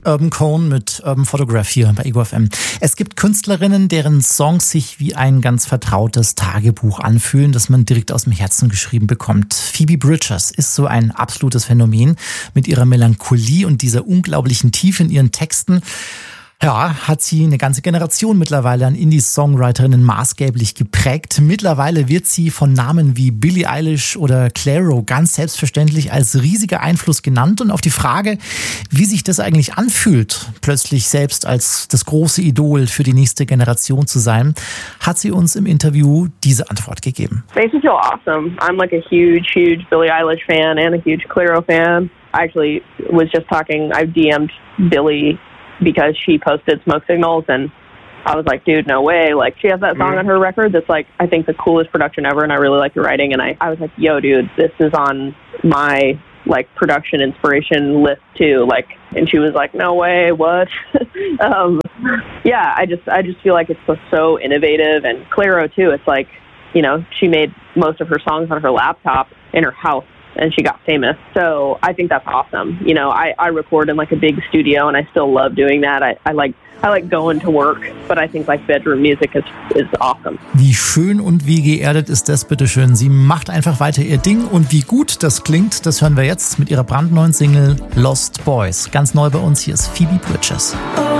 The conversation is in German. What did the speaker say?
Urban Cone mit Urban Photograph hier bei Ego FM. Es gibt Künstlerinnen, deren Songs sich wie ein ganz vertrautes Tagebuch anfühlen, das man direkt aus dem Herzen geschrieben bekommt. Phoebe Bridgers ist so ein absolutes Phänomen mit ihrer Melancholie und dieser unglaublichen Tiefe in ihren Texten. Ja, hat sie eine ganze Generation mittlerweile an Indie-Songwriterinnen maßgeblich geprägt. Mittlerweile wird sie von Namen wie Billie Eilish oder Clairo ganz selbstverständlich als riesiger Einfluss genannt. Und auf die Frage, wie sich das eigentlich anfühlt, plötzlich selbst als das große Idol für die nächste Generation zu sein, hat sie uns im Interview diese Antwort gegeben. Makes me feel awesome. I'm like a huge Billie Eilish fan and a huge Clairo fan. I actually was just talking, I DM'd Billie because she posted Smoke Signals, and I was like, dude, no way. Like, she has that song on her record that's like, I think the coolest production ever, and I really like your writing. And I was like, yo, dude, this is on my like production inspiration list too. Like, and she was like, no way, what? Yeah, I just feel like it's so innovative. And Clairo too, it's like, you know, she made most of her songs on her laptop in her house, and she got famous. So I think that's awesome. You know, I record in like a big studio, and I still love doing that. I like going to work, but I think like bedroom music is awesome. Wie schön und wie geerdet ist das, bitteschön. Sie macht einfach weiter ihr Ding, und wie gut das klingt, das hören wir jetzt mit ihrer brandneuen Single Lost Boys. Ganz neu bei uns, hier ist Phoebe Bridgers.